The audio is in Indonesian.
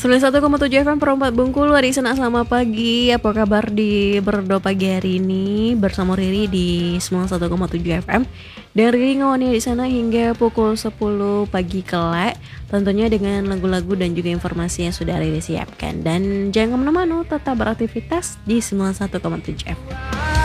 91,7 FM Perempat Bengkulu, hari Senin selamat pagi. Apa kabar di Berdo pagi hari ini bersama Riri di 91,7 FM. Dan Riri ngawani di sana hingga pukul 10 pagi kelak. Tentunya dengan lagu-lagu dan juga informasi yang sudah Riri siapkan. Dan jangan kemana-mana, tetap beraktivitas di 91,7 FM.